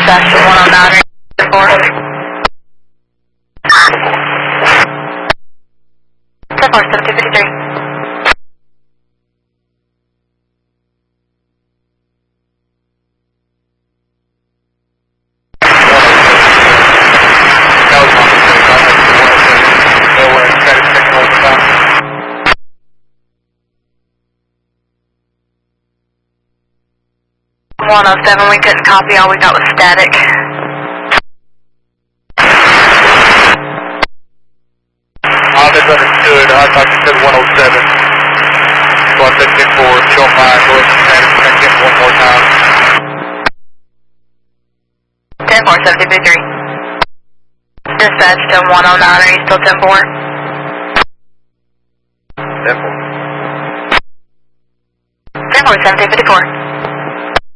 Dispatch to 109 4. 10-4, 7253. One oh seven, we couldn't copy, all we got was static. All is understood. I thought you said 107. So I said 10-4, show my voice static, check in one more time. 10-4, 73. Dispatch to 109, are you still 10-4? 10-4. 10-4, 7254.